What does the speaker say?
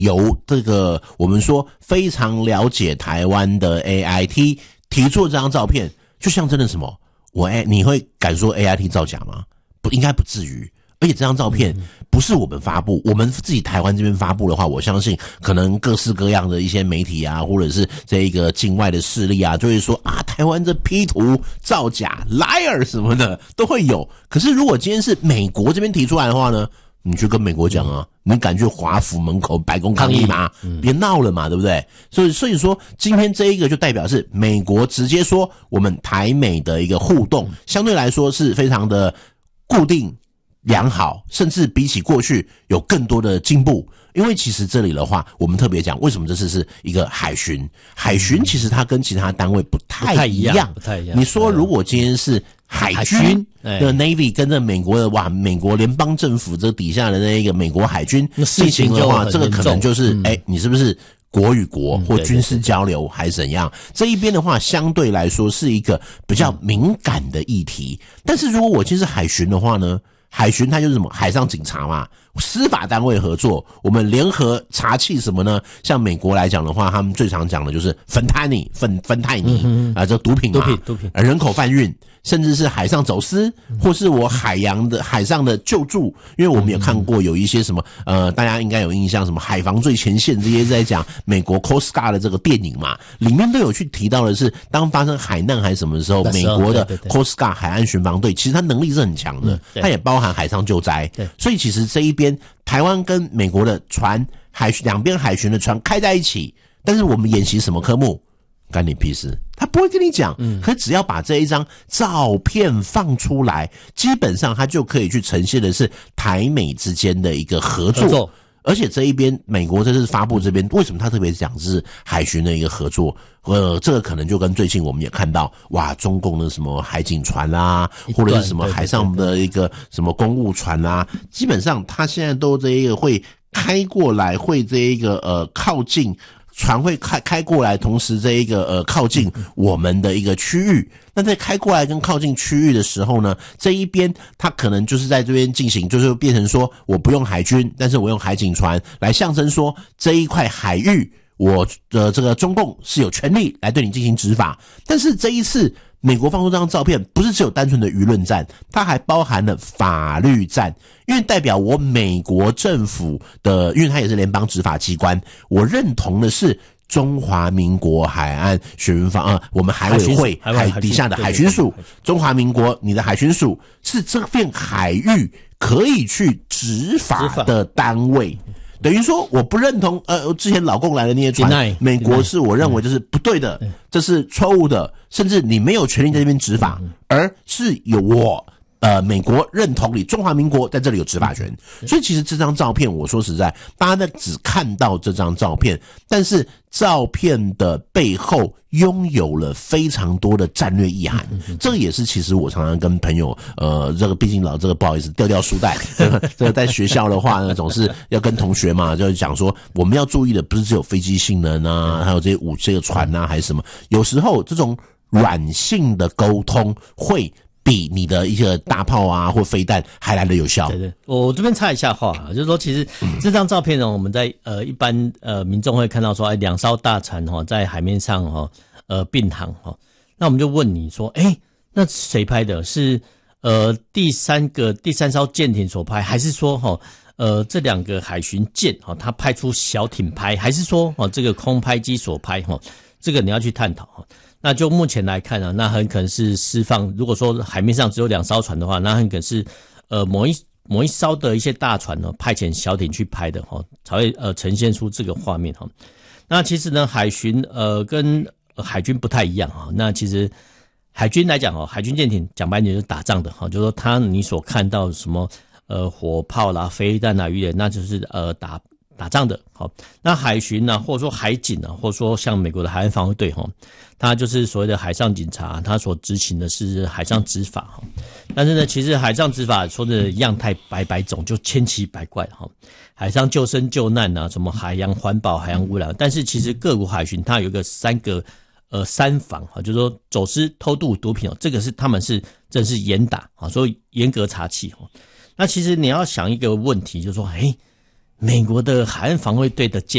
由这个我们说非常了解台湾的 AIT 提出这张照片，就象征了什么？你会敢说 AIT 造假吗？不，应该不至于。而且这张照片不是我们发布，我们自己台湾这边发布的话，我相信可能各式各样的一些媒体啊，或者是这一个境外的势力啊，就会说啊，台湾这 P 图造假 liar 什么的都会有。可是如果今天是美国这边提出来的话呢，你去跟美国讲啊，你敢去华府门口白宫抗议吗？别闹了嘛，对不对？所以说今天这一个就代表是美国直接说我们台美的一个互动相对来说是非常的固定良好，甚至比起过去有更多的进步。因为其实这里的话，我们特别讲为什么这次是一个海巡，海巡其实它跟其他单位不太一样。你说如果今天是海军的 Navy 跟着美国的美国联邦政府这底下的那一个美国海军进行的话，这个可能就是你是不是国与国或军事交流还是怎样？这一边的话，相对来说是一个比较敏感的议题。但是如果我今天是海巡的话呢？海巡它就是什么？海上警察嘛，司法单位合作，我们联合查缉什么呢？像美国来讲的话，他们最常讲的就是芬太尼啊，这毒品嘛，毒品，人口贩运，甚至是海上走私，或是我海上的救助。因为我们也看过有一些什么大家应该有印象，什么海防最前线这些在讲美国 Coast Guard 的这个电影嘛，里面都有去提到的是，当发生海难还是什么的时候，美国的 Coast Guard 海岸巡防队其实它能力是很强的，它也包含海上救灾。所以其实这一边台湾跟美国的船两边海巡的船开在一起，但是我们演习什么科目？干你屁事，他不会跟你讲。可只要把这一张照片放出来，基本上他就可以去呈现的是台美之间的一个合作。而且这一边美国这次发布这边，为什么他特别讲是海巡的一个合作？这个可能就跟最近我们也看到，哇，中共的什么海警船啦，或者是什么海上的一个什么公务船啦，基本上他现在都这一个会开过来，会这一个靠近。船会开过来，同时这一个靠近我们的一个区域。那在开过来跟靠近区域的时候呢，这一边它可能就是在这边进行，就是变成说我不用海军，但是我用海警船来象征说这一块海域我的这个中共是有权利来对你进行执法。但是这一次美国放出这张照片，不是只有单纯的舆论战，它还包含了法律战，因为代表我美国政府的，因为它也是联邦执法机关，我认同的是中华民国海岸巡防我们海委会海底下的海巡署，中华民国你的海巡署是这片海域可以去执法的单位。等于说我不认同之前老共来的那些船，美国是我认为这是不对的，这是错误的，甚至你没有权利在这边执法，而是有我美国认同你中华民国在这里有执法权。所以其实这张照片我说实在，大家只看到这张照片，但是照片的背后拥有了非常多的战略意涵。这个也是其实我常常跟朋友这个毕竟这个不好意思掉书袋这个在学校的话呢，总是要跟同学嘛，就是讲说我们要注意的不是只有飞机性能啊，还有这些这个船啊还是什么，有时候这种软性的沟通会比你的一些大炮啊或飞弹还来得有效。 对，我这边插一下话就是说其实这张照片呢，我们在一般民众会看到说两艘大船在海面上并航那我们就问你说那谁拍的？是第三艘舰艇所拍，还是说这两个海巡舰它派出小艇拍，还是说这个空拍机所拍这个你要去探讨那就目前来看那很可能是释放，如果说海面上只有2艘船的话，那很可能是某一艘的一些大船派遣小艇去拍的才会呈现出这个画面那其实呢，海巡跟海军不太一样那其实海军来讲海军舰艇讲白点就是打仗的就是说你所看到什么火炮啦、飞弹啦、鱼雷，那就是打仗的那海巡或者说海警或者说像美国的海岸防卫队它就是所谓的海上警察，它所执行的是海上执法但是呢，其实海上执法说的样态百种，就千奇百怪海上救生救难什么海洋环保、海洋污染，但是其实各国海巡它有一个三防就是说走私、偷渡、毒品这个是他们是真的是严打所以严格查缉那其实你要想一个问题，就是说美国的海岸防卫队的舰